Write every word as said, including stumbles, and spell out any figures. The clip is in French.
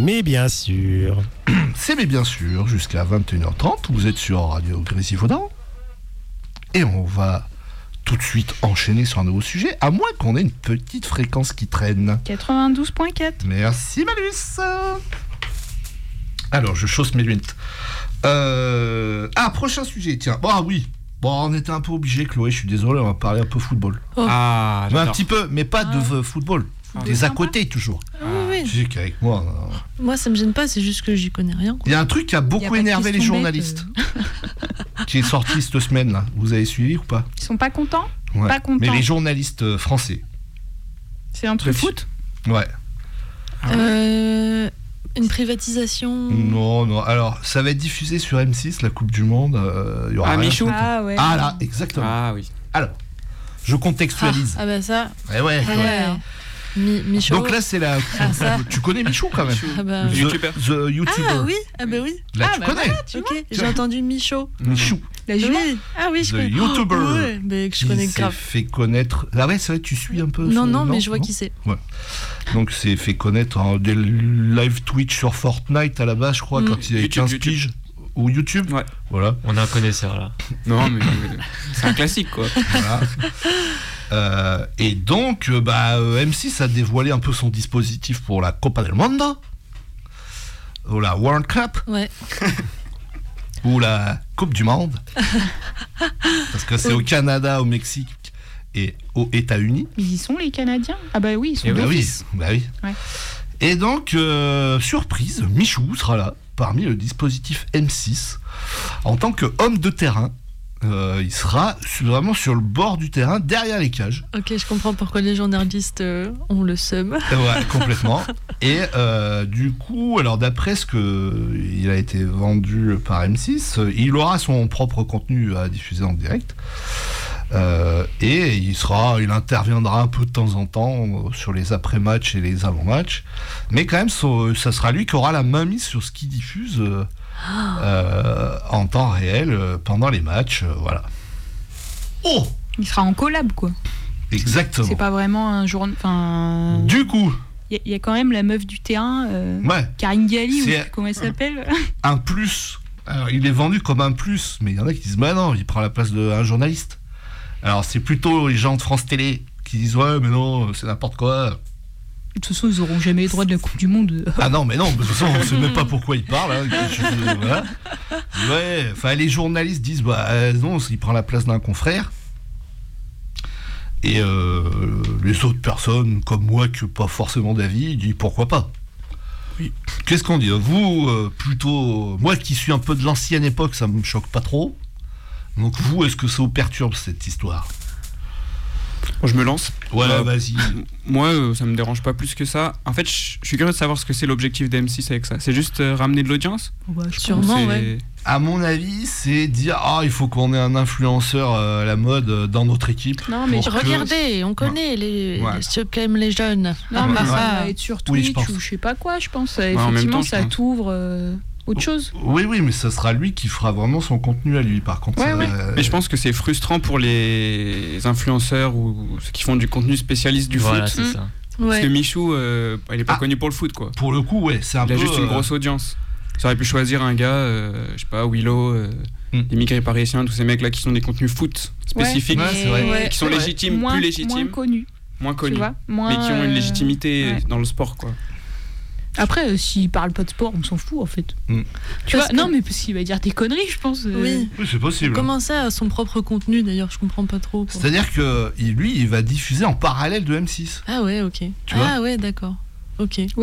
Mais bien sûr. C'est mais bien sûr, jusqu'à vingt et une heures trente, vous êtes sur Radio Grésivaudan. Et on va tout de suite enchaîner sur un nouveau sujet, à moins qu'on ait une petite fréquence qui traîne. quatre-vingt-douze virgule quatre. Merci Malus. Alors, je chausse mes lunettes. Euh... Ah, prochain sujet, tiens. Bon, ah oui. Bon, on était un peu obligé, Chloé, je suis désolé, on va parler un peu football. Oh. Ah, mais un petit peu, mais pas ah. de football. Ah. Des à côté, toujours. Ah, oui, oui. Tu sais qu'avec moi... Non. Moi, ça me gêne pas, c'est juste que j'y connais rien. Il y a un truc qui a beaucoup a énervé les journalistes. Euh... qui est sorti cette semaine, là. Vous avez suivi ou pas? Ils sont pas contents ouais. Pas contents. Mais les journalistes français. C'est un truc de foot? Ouais. Euh... Une privatisation? Non, non. Alors, ça va être diffusé sur M six, la Coupe du Monde. Euh, il y aura ah, Michou. Ah, ouais. Ah, là, exactement. Ah, oui. Alors, je contextualise. Ah, ah bah ça. Eh ouais, ouais. ouais. Mi- Michaud. Donc là, c'est la. Ah, ça. Tu connais Michou quand même? Ah bah... The, YouTuber. The YouTuber. Ah oui, ah bah oui. Là, ah, tu bah connais. voilà, tu ok, vois. j'ai entendu Michaud. Michou. La jument. Oui. Ah oui, je The connais. YouTuber. Oh, ouais, mais que je connais il grave. s'est fait connaître. Ah ouais, c'est vrai, tu suis un peu. Non, son... non, mais non je vois non qui c'est. Ouais. Donc, c'est fait connaître hein, des live Twitch sur Fortnite à la base, je crois, mm. quand il avait YouTube, quinze YouTube. piges. Ou YouTube. Ouais. Voilà. On a un connaisseur là. Non, mais c'est un classique quoi. Voilà. Euh, et donc, bah, M six a dévoilé un peu son dispositif pour la Copa del Mundo, ou la World Cup, ouais. ou la Coupe du Monde, parce que c'est oui. au Canada, au Mexique et aux États-Unis. Ils y sont les Canadiens? Ah bah oui, ils sont bah oui, d'office. bah oui. Ouais. Et donc, euh, surprise, Michou sera là, parmi le dispositif M six, en tant qu'homme de terrain. Euh, il sera vraiment sur le bord du terrain, derrière les cages. Ok, je comprends pourquoi les journalistes euh, ont le seum. Ouais, complètement. Et euh, du coup, alors d'après ce que il a été vendu par M six, il aura son propre contenu à diffuser en direct. Euh, et il sera, il interviendra un peu de temps en temps sur les après-matchs et les avant-matchs. Mais quand même, so, ça sera lui qui aura la main mise sur ce qu'il diffuse. Euh, Euh, en temps réel euh, pendant les matchs, euh, voilà. Oh, il sera en collab quoi. Exactement. C'est pas vraiment un jour. Enfin. Du coup. Il y, y a quand même la meuf du terrain. Euh, ouais. Karine Galli ou c'est comment elle s'appelle. Un plus. Alors il est vendu comme un plus, mais il y en a qui disent bah non, il prend la place d'un journaliste. Alors c'est plutôt les gens de France Télé qui disent ouais mais non, c'est n'importe quoi. De toute façon, ils n'auront jamais les droits de la Coupe du Monde. Ah non, mais non, de toute façon, on ne sait même pas pourquoi ils parlent. Hein. Je, voilà. Ouais, enfin, les journalistes disent, bah euh, non, il prend la place d'un confrère. Et euh, les autres personnes, comme moi, qui n'ont pas forcément d'avis, disent pourquoi pas. Oui. Qu'est-ce qu'on dit? Vous, euh, plutôt, moi qui suis un peu de l'ancienne époque, ça ne me choque pas trop. Donc vous, est-ce que ça vous perturbe cette histoire? Bon, je me lance. Ouais, euh, vas-y. Moi, euh, ça me dérange pas plus que ça. En fait, je suis curieux de savoir ce que c'est l'objectif d'M six avec ça. C'est juste euh, ramener de l'audience? Ouais, sûrement, ouais. À mon avis, c'est dire ah, il faut qu'on ait un influenceur euh, à la mode euh, dans notre équipe. Non, mais que... regardez, on connaît ouais. les, ouais. les ceux qui aiment les jeunes. Non, mais ouais. ça va être sur Twitch oui, ou je sais pas quoi, je pense. Ouais, Effectivement, temps, ça t'ouvre. Euh... autre chose. Oui, oui, mais ça sera lui qui fera vraiment son contenu à lui, par contre. Ouais, ça, ouais. euh... Mais je pense que c'est frustrant pour les influenceurs ou ceux qui font du contenu spécialiste du voilà, foot. C'est ça. Parce Ouais. que Michou, euh, il est pas ah, connu pour le foot, quoi. Pour le coup, ouais, c'est un il peu... Il a juste une euh... grosse audience. Ça aurait pu choisir un gars, euh, je sais pas, Willow, euh, mm. immigrés parisiens, tous ces mecs-là qui sont des contenus foot spécifiques, ouais, c'est vrai. Ouais, qui sont ouais. légitimes, moins, plus légitimes, moins connus, moins connus, moins, mais qui ont une légitimité euh, ouais. dans le sport, quoi. Après, euh, s'il parle pas de sport, on s'en fout en fait. Mm. Tu parce vois, que... non, mais parce qu'il va dire des conneries, je pense. Euh... Oui. Oui, c'est possible. Comment ça, son propre contenu d'ailleurs, je comprends pas trop. Quoi. C'est-à-dire que lui, il va diffuser en parallèle de M six. Ah ouais, ok. Tu ah vois ouais, d'accord. Ok.